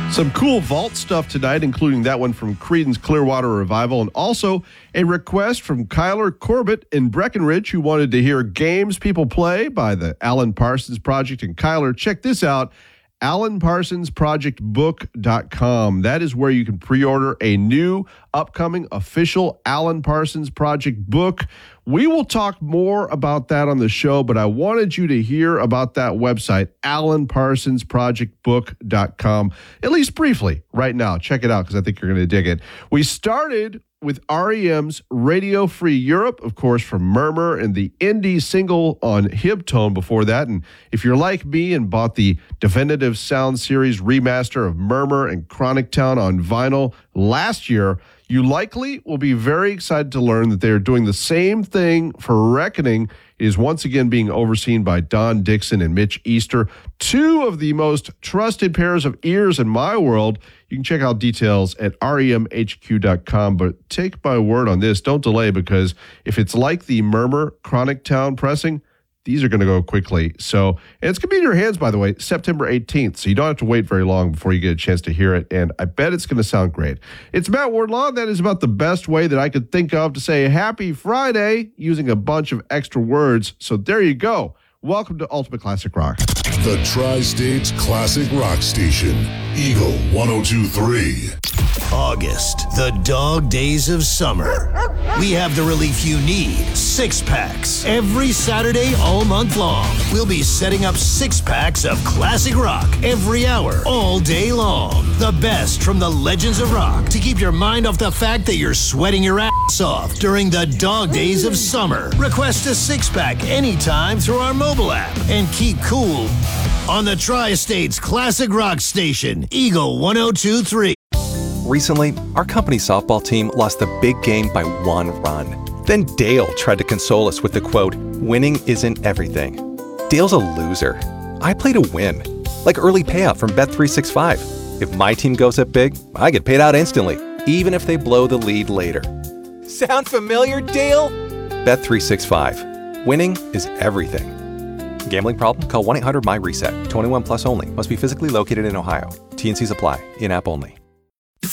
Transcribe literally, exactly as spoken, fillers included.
Some cool vault stuff tonight, including that one from Creedence Clearwater Revival, and also a request from Kyler Corbett in Breckenridge, who wanted to hear Games People Play by the Alan Parsons Project. And Kyler, check this out, alan parsons project book dot com. That is where you can pre-order a new upcoming official Alan Parsons Project book. We will talk more about that on the show, but I wanted you to hear about that website, alan parsons project book dot com, at least briefly right now. Check it out because I think you're going to dig it. We started with R E M's Radio Free Europe, of course, from Murmur, and the indie single on Hibtone before that. And if you're like me and bought the Definitive Sound Series remaster of Murmur and Chronic Town on vinyl last year, you likely will be very excited to learn that they are doing the same thing for Reckoning. It is once again being overseen by Don Dixon and Mitch Easter, two of the most trusted pairs of ears in my world. You can check out details at R E M H Q dot com, but take my word on this. Don't delay, because if it's like the Murmur Chronic Town pressing, these are going to go quickly. So, and it's going to be in your hands, by the way, September eighteenth. So you don't have to wait very long before you get a chance to hear it. And I bet it's going to sound great. It's Matt Wardlaw. That is about the best way that I could think of to say Happy Friday using a bunch of extra words. So there you go. Welcome to Ultimate Classic Rock. The Tri-States Classic Rock Station, Eagle one oh two point three. August, the dog days of summer. We have the relief you need, six packs. Every Saturday all month long, we'll be setting up six packs of classic rock every hour, all day long. The best from the legends of rock to keep your mind off the fact that you're sweating your ass off during the dog days of summer. Request a six pack anytime through our mobile app and keep cool on the Tri-States Classic Rock Station, Eagle one oh two point three. Recently, our company softball team lost the big game by one run. Then Dale tried to console us with the quote, "Winning isn't everything." Dale's a loser. I play to win. Like early payout from Bet three sixty-five. If my team goes up big, I get paid out instantly, even if they blow the lead later. Sound familiar, Dale? Bet three sixty-five. Winning is everything. Gambling problem? Call one eight hundred M Y RESET. twenty-one plus only. Must be physically located in Ohio. T and Cs apply. In-app only.